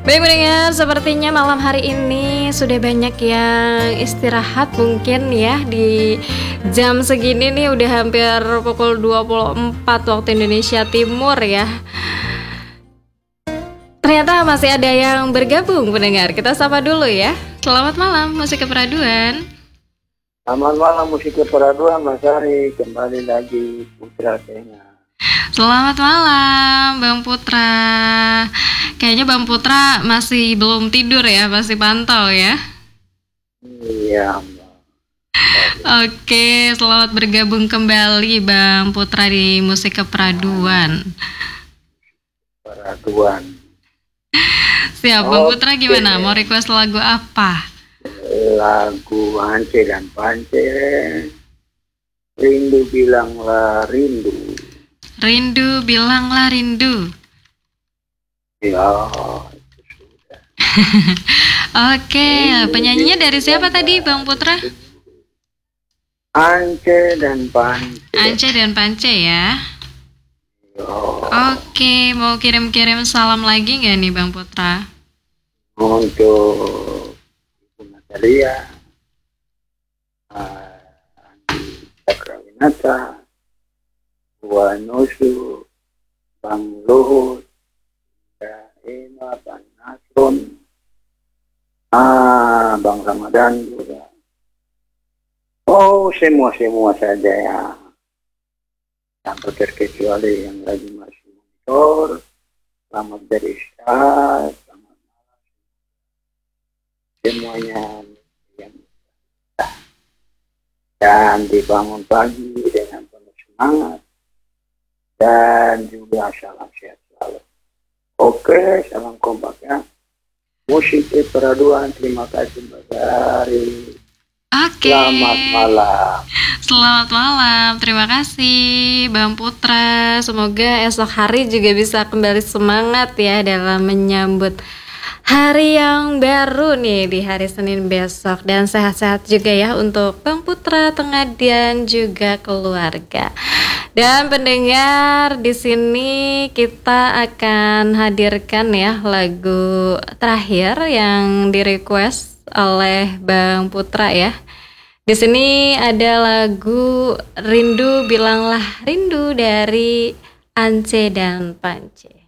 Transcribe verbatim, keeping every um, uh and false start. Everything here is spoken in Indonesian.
Baik mendengar, sepertinya malam hari ini sudah banyak yang istirahat mungkin ya. Di jam segini nih udah hampir pukul dua puluh empat waktu Indonesia Timur ya. Ternyata masih ada yang bergabung pendengar. Kita sapa dulu ya. Selamat malam Musik Keperaduan. Selamat malam Musik Keperaduan, Mas Ari. Kembali lagi Putra Tengah. Selamat malam Bang Putra. Kayaknya Bang Putra masih belum tidur ya, masih pantau ya. Iya, Mbak. Oke, selamat bergabung kembali Bang Putra di Musik Keperaduan. Keperaduan. Siap, Bang Oke. Putra gimana? Mau request lagu apa? Lagu Ance dan Pance. Rindu bilanglah rindu. Rindu bilanglah rindu. Ya, itu sudah. Oke, penyanyinya dari siapa tadi Bang Putra? Ance dan Pance. Ance dan Pance ya. Ya, Oke, mau kirim-kirim salam lagi nggak nih Bang Putra? untuk Ibu Natalia, uh, Andi Cakrawinata, Buah Nusu, Bang Luhut, ya, Ema, Bang Nasron, ah, Bang Ramadan juga. Oh, semua-semua saja ya. Tanpa terkecuali yang lagi masih monitor. Selamat beristirahat. Selamat malam. Semuanya yang dan dibangun pagi dengan penuh semangat. Dan juga salam sehat selalu. Oke, salam kompak ya. Musik Keperaduan, terima kasih Mbak Dari. Oke. Selamat malam. Selamat malam, terima kasih Bang Putra. Semoga esok hari juga bisa kembali semangat ya dalam menyambut hari yang baru nih di hari Senin besok. Dan sehat-sehat juga ya untuk Bang Putra, Tengadian juga keluarga. Dan pendengar, di sini kita akan hadirkan ya lagu terakhir yang di-request oleh Bang Putra ya. Di sini ada lagu Rindu Bilanglah Rindu dari Ance dan Pance.